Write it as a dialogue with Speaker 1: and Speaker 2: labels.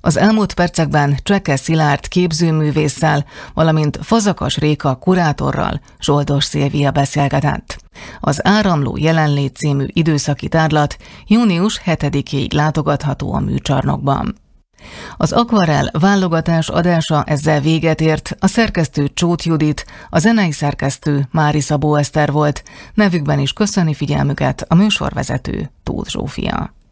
Speaker 1: Az elmúlt percekben Cseke Szilárd képzőművésszel, valamint Fazakas Réka kurátorral Zsoldos Szilvia beszélgetett. Az Áramló jelenlét című időszaki tárlat június 7-ig látogatható a műcsarnokban. Az Akvarell válogatás adása ezzel véget ért, a szerkesztő Csóth Judit, a zenei szerkesztő Mári Szabó Eszter volt, nevükben is köszöni figyelmüket a műsorvezető Tóth Zsófia.